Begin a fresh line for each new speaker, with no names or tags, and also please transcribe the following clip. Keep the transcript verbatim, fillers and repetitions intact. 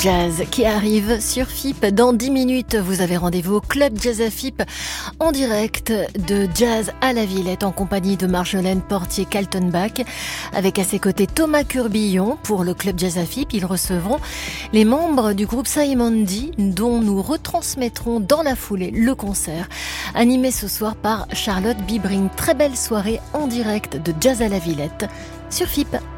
Jazz qui arrive sur F I P. Dans dix minutes, vous avez rendez-vous au Club Jazz à F I P en direct de Jazz à la Villette en compagnie de Marjolaine Portier-Kaltenbach avec à ses côtés Thomas Curbillon pour le Club Jazz à F I P. Ils recevront les membres du groupe Saïmandi dont nous retransmettrons dans la foulée le concert animé ce soir par Charlotte Bibring. Très belle soirée en direct de Jazz à la Villette sur F I P.